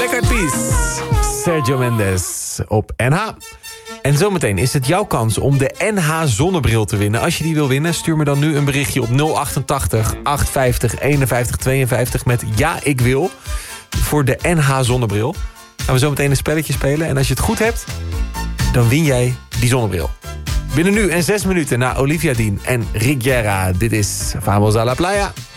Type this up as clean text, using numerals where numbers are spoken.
Black Eyed Peas, Sergio Mendes op NH. En zometeen is het jouw kans om de NH zonnebril te winnen. Als je die wil winnen, stuur me dan nu een berichtje op 088 850 51 52 met ja, ik wil. Voor de NH zonnebril. Gaan we zometeen een spelletje spelen. En als je het goed hebt, dan win jij die zonnebril. Binnen nu en 6 minuten naar Olivia Dean en Rick Guerra. Dit is Vamos a la Playa.